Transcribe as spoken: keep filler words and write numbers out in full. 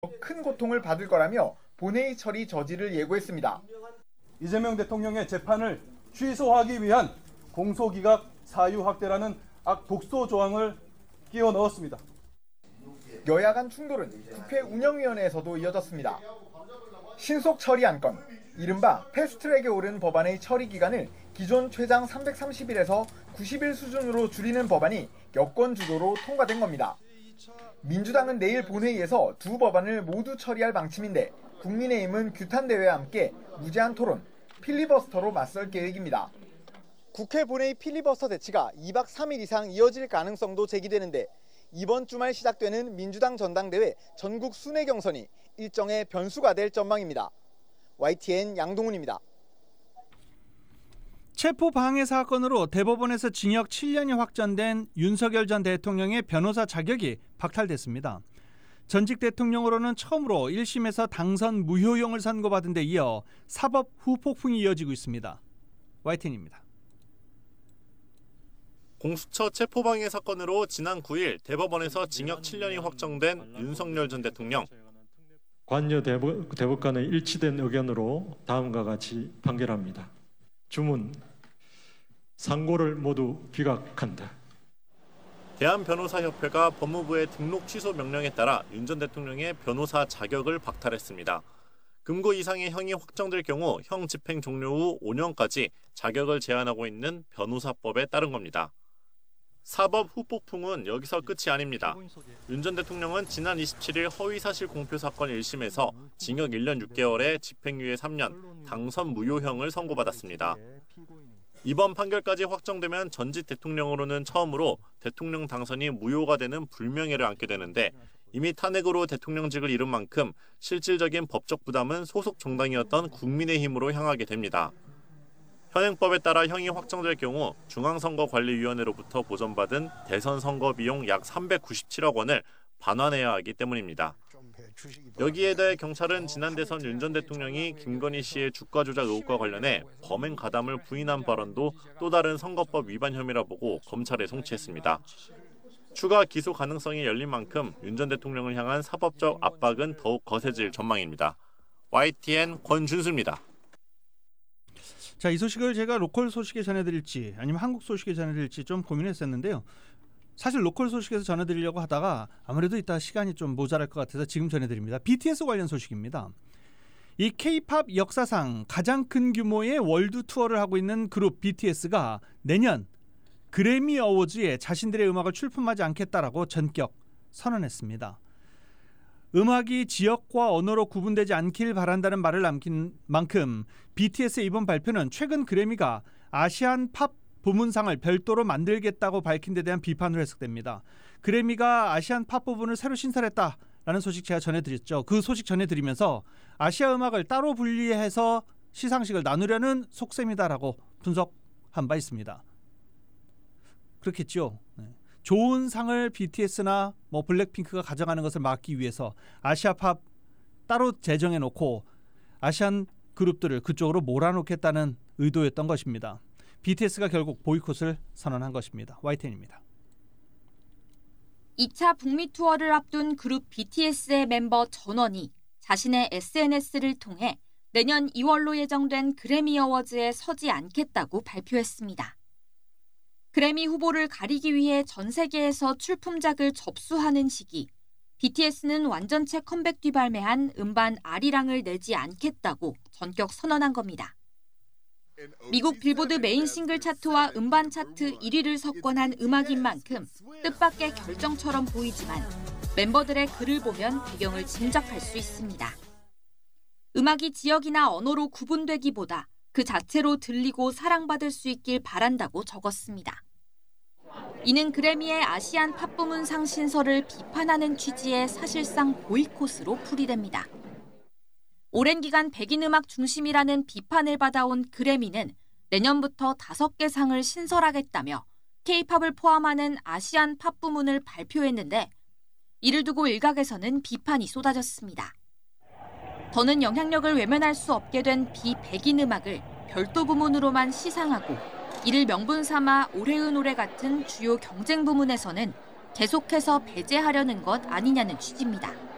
큰 고통을 받을 거라며 본회의 처리 저지를 예고했습니다. 이재명 대통령의 재판을 취소하기 위한 공소기각 사유 확대라는 악독소 조항을 끼워 넣었습니다. 여야 간 충돌은 국회 운영위원회에서도 이어졌습니다. 신속 처리 안건, 이른바 패스트트랙에 오른 법안의 처리 기간을 기존 최장 삼백삼십 일에서 구십 일 수준으로 줄이는 법안이 여권 주도로 통과된 겁니다. 민주당은 내일 본회의에서 두 법안을 모두 처리할 방침인데 국민의힘은 규탄대회와 함께 무제한 토론, 필리버스터로 맞설 계획입니다. 국회 본회의 필리버스터 대치가 이박 삼 일 이상 이어질 가능성도 제기되는데 이번 주말 시작되는 민주당 전당대회 전국 순회 경선이 일정의 변수가 될 전망입니다. 와이티엔 양동훈입니다. 체포 방해 사건으로 대법원에서 징역 칠 년이 확정된 윤석열 전 대통령의 변호사 자격이 박탈됐습니다. 전직 대통령으로는 처음으로 일 심에서 당선 무효형을 선고받은 데 이어 사법 후폭풍이 이어지고 있습니다. 와이티엔입니다. 공수처 체포방해 사건으로 지난 구 일 대법원에서 징역 칠 년이 확정된 윤석열 전 대통령. 관여 대법, 대법관의 일치된 의견으로 다음과 같이 판결합니다. 주문, 상고를 모두 기각한다. 대한변호사협회가 법무부의 등록 취소 명령에 따라 윤 전 대통령의 변호사 자격을 박탈했습니다. 금고 이상의 형이 확정될 경우 형 집행 종료 후 오 년까지 자격을 제한하고 있는 변호사법에 따른 겁니다. 사법 후폭풍은 여기서 끝이 아닙니다. 윤 전 대통령은 지난 이십칠 일 허위사실 공표 사건 일 심에서 징역 일 년 육 개월에 집행유예 삼 년, 당선 무효형을 선고받았습니다. 이번 판결까지 확정되면 전직 대통령으로는 처음으로 대통령 당선이 무효가 되는 불명예를 안게 되는데 이미 탄핵으로 대통령직을 잃은 만큼 실질적인 법적 부담은 소속 정당이었던 국민의힘으로 향하게 됩니다. 현행법에 따라 형이 확정될 경우 중앙선거관리위원회로부터 보전받은 대선 선거 비용 약 삼백구십칠억 원을 반환해야 하기 때문입니다. 여기에 대해 경찰은 지난 대선 윤 전 대통령이 김건희 씨의 주가 조작 의혹과 관련해 범행 가담을 부인한 발언도 또 다른 선거법 위반 혐의라 보고 검찰에 송치했습니다. 추가 기소 가능성이 열린 만큼 윤 전 대통령을 향한 사법적 압박은 더욱 거세질 전망입니다. 와이티엔 권준수입니다. 자, 이 소식을 제가 로컬 소식에 전해드릴지 아니면 한국 소식에 전해드릴지 좀 고민했었는데요. 사실 로컬 소식에서 전해드리려고 하다가 아무래도 이따 시간이 좀 모자랄 것 같아서 지금 전해드립니다. 비티에스 관련 소식입니다. 이 케이팝 역사상 가장 큰 규모의 월드 투어를 하고 있는 그룹 비티에스가 내년 그래미 어워즈에 자신들의 음악을 출품하지 않겠다라고 전격 선언했습니다. 음악이 지역과 언어로 구분되지 않길 바란다는 말을 남긴 만큼 비티에스의 이번 발표는 최근 그래미가 아시안 팝 부문상을 별도로 만들겠다고 밝힌 데 대한 비판으로 해석됩니다. 그래미가 아시안 팝 부분을 새로 신설했다라는 소식 제가 전해드렸죠. 그 소식 전해드리면서 아시아 음악을 따로 분리해서 시상식을 나누려는 속셈이다라고 분석한 바 있습니다. 그렇겠죠. 네. 좋은 상을 비티에스나 뭐 블랙핑크가 가져가는 것을 막기 위해서 아시아 팝 따로 제정해 놓고 아시안 그룹들을 그쪽으로 몰아놓겠다는 의도였던 것입니다. 비티에스가 결국 보이콧을 선언한 것입니다. 와이티엔입니다. 이 차 북미 투어를 앞둔 그룹 비티에스의 멤버 전원이 자신의 에스엔에스를 통해 내년 이월로 예정된 그래미 어워즈에 서지 않겠다고 발표했습니다. 그래미 후보를 가리기 위해 전 세계에서 출품작을 접수하는 시기, 비티에스는 완전체 컴백 뒤 발매한 음반 아리랑을 내지 않겠다고 전격 선언한 겁니다. 미국 빌보드 메인 싱글 차트와 음반 차트 일 위를 석권한 음악인 만큼 뜻밖의 결정처럼 보이지만 멤버들의 글을 보면 배경을 짐작할 수 있습니다. 음악이 지역이나 언어로 구분되기보다 그 자체로 들리고 사랑받을 수 있길 바란다고 적었습니다. 이는 그래미의 아시안 팝 부문상 신설을 비판하는 취지의 사실상 보이콧으로 풀이됩니다. 오랜 기간 백인 음악 중심이라는 비판을 받아온 그래미는 내년부터 다섯 개 상을 신설하겠다며 케이팝을 포함하는 아시안 팝 부문을 발표했는데 이를 두고 일각에서는 비판이 쏟아졌습니다. 더는 영향력을 외면할 수 없게 된 비백인 음악을 별도 부문으로만 시상하고 이를 명분 삼아 올해의 노래 같은 주요 경쟁 부문에서는 계속해서 배제하려는 것 아니냐는 취지입니다.